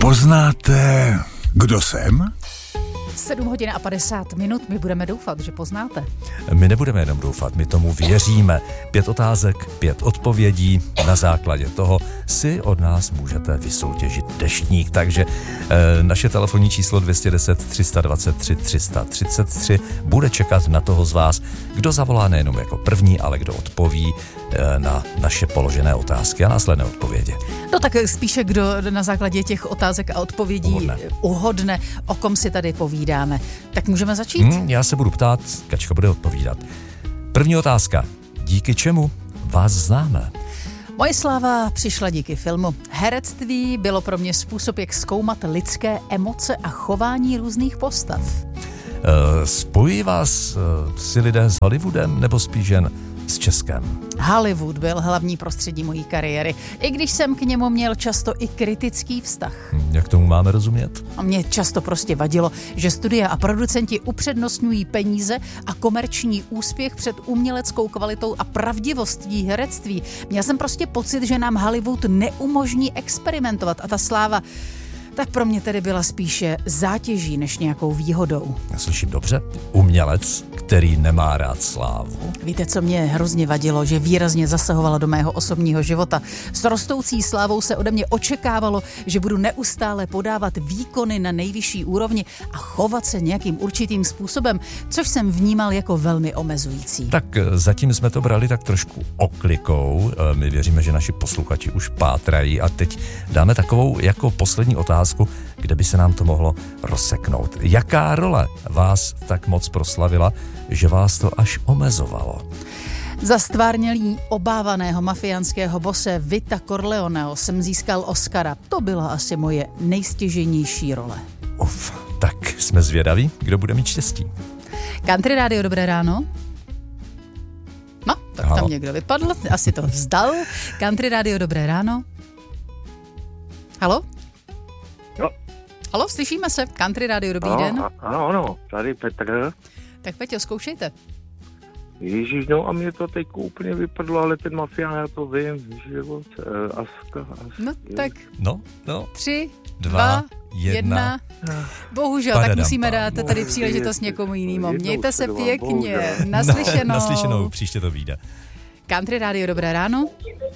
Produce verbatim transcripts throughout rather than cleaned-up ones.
Poznáte, kdo jsem? sedm hodin a padesát minut, my budeme doufat, že poznáte. My nebudeme jenom doufat, my tomu věříme. Pět otázek, pět odpovědí. Na základě toho si od nás můžete vysoutěžit deštník. Takže e, naše telefonní číslo dvě stě deset, tři sta dvacet tři, tři sta třicet tři bude čekat na toho z vás, kdo zavolá nejenom jako první, ale kdo odpoví e, na naše položené otázky a následné odpovědi. No tak spíše kdo na základě těch otázek a odpovědí uhodne, uhodne o kom si tady povídáme. Tak můžeme začít? Hmm, já se budu ptát, Kačka bude odpovídat. První otázka. Díky čemu vás známe? Moje sláva přišla díky filmu. Herectví bylo pro mě způsob, jak zkoumat lidské emoce a chování různých postav. Uh, spojí vás uh, si lidé s Hollywoodem nebo spíš jen s Českem? Hollywood byl hlavní prostředí mojí kariéry, i když jsem k němu měl často i kritický vztah. Hmm, jak tomu máme rozumět? A mě často prostě vadilo, že studia a producenti upřednostňují peníze a komerční úspěch před uměleckou kvalitou a pravdivostí herectví. Měl jsem prostě pocit, že nám Hollywood neumožní experimentovat a ta sláva tak pro mě tedy byla spíše zátěží než nějakou výhodou. Já slyším dobře. Umělec, který nemá rád slávu. Víte, co mě hrozně vadilo, že výrazně zasahovala do mého osobního života. S rostoucí slávou se ode mě očekávalo, že budu neustále podávat výkony na nejvyšší úrovni a chovat se nějakým určitým způsobem, což jsem vnímal jako velmi omezující. Tak zatím jsme to brali tak trošku oklikou. My věříme, že naši posluchači už pátrají a teď dáme takovou jako poslední otázku, kde by se nám to mohlo rozseknout. Jaká role vás tak moc proslavila, že vás to až omezovalo? Za stvárnělý obávaného mafiánského bose Vita Corleoneho jsem získal Oscara. To byla asi moje nejstěžejnější role. Uf, tak jsme zvědaví, kdo bude mít štěstí. Country Radio, dobré ráno. No, tak Halo. Tam někdo vypadl, asi to vzdal. Country Radio, dobré ráno. Halo? Jo. Halo, slyšíme se. Country Radio, dobrý ano, den. Ano, ano, tady Petr. Tak Peťo, zkoušejte. Ježíš, no a mě to teď úplně vypadlo, ale ten mafián, já to vím, život, uh, Aska, Aska. No tak No, no. tři, Dva, dva, jedna. jedna. Bohužel, Padadam, tak musíme pam. dát tady příležitost někomu jinému. Jednou Mějte se se dva, pěkně. bohužel. Naslyšenou. No, naslyšenou, příště to vyjde. Country Radio, dobré ráno.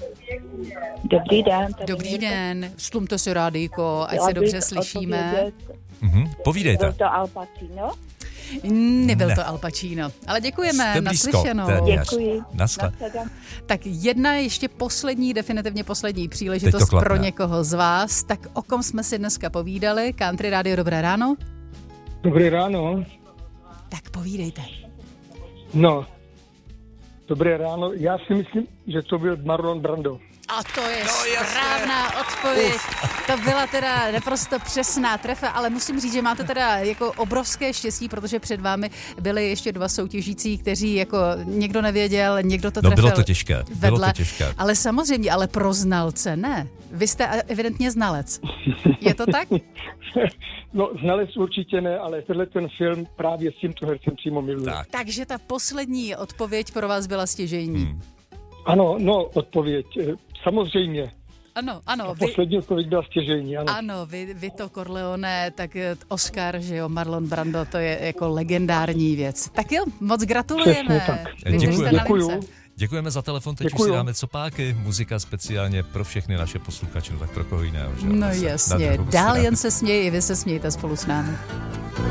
Dobrý den. Tady Dobrý mě- den. Stlumte si rádíko, ať Chtěla se dobře bych slyšíme. odpovědět. Mhm, povídejte. Byl to Al Pacino? Nebyl Ne. to Al Pacino, ale děkujeme, Jste blízko, naslyšenou. téměř. Děkuji. Naschle. Nashledanou. Tak jedna ještě poslední, definitivně poslední Teď to příležitost klapne. pro někoho z vás. Tak o kom jsme si dneska povídali? Country Radio, dobré ráno. Dobré ráno. Tak povídejte. No, dobré ráno. Já si myslím, že to byl Marlon Brando. A to je no, správná odpověď. To byla teda naprosto přesná trefa, ale musím říct, že máte teda jako obrovské štěstí, protože před vámi byli ještě dva soutěžící, kteří jako někdo nevěděl, někdo to No trefil bylo to těžké, bylo vedle. to těžké. Ale samozřejmě, ale pro znalce ne. Vy jste evidentně znalec. Je to tak? No, znalec určitě ne, ale tenhle ten film právě s tímto hercem přímo miluje. Tak. Takže ta poslední odpověď pro vás byla stěžejní. Hmm. Ano, no, odpověď. eh, Samozřejmě. Ano, ano. Vy, Poslední odpověď byla stěžejní, ano. ano, vy, vy to Corleone, tak eh, Oscar, že jo, Marlon Brando, to je jako legendární věc. Tak jo, moc gratulujeme. Přesně tak. Vydržte Děkuji. na Děkuju. lince. Děkujeme za telefon, teď Děkuju. už si dáme copáky, muzika speciálně pro všechny naše posluchače, no tak pro koho jiného, že jo? No Zase na jasně, druhou dál stranu. jen se směj, i vy se smějte spolu s námi.